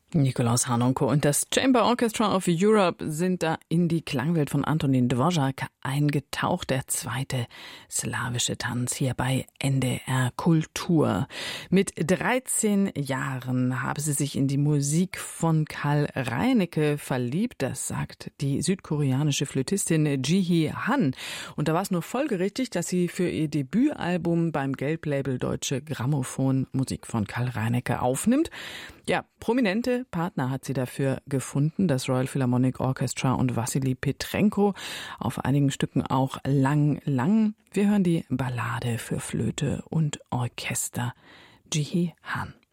Nikolaus Harnonko und das Chamber Orchestra of Europe sind da in die Klangwelt von Antonín Dvořák eingetaucht. Der zweite slawische Tanz hier bei NDR Kultur. Mit 13 Jahren habe sie sich in die Musik von Carl Reinecke verliebt. Das sagt die südkoreanische Flötistin Ji-hee Han. Und da war es nur folgerichtig, dass sie für ihr Debütalbum beim Gelblabel Deutsche Grammophon Musik von Carl Reinecke aufnimmt. Ja, prominente Partner hat sie dafür gefunden, das Royal Philharmonic Orchestra und Wassily Petrenko, auf einigen Stücken auch Lang Lang. Wir hören die Ballade für Flöte und Orchester, Ji-hee Han.